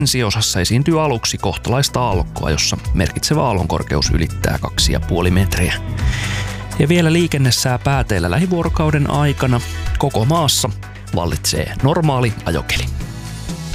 Ensiosassa esiintyy aluksi kohtalaista aallokkoa, jossa merkitsevä aallonkorkeus ylittää 2,5 metriä. Ja vielä liikennesää pääteillä lähivuorokauden aikana koko maassa vallitsee normaali ajokeli.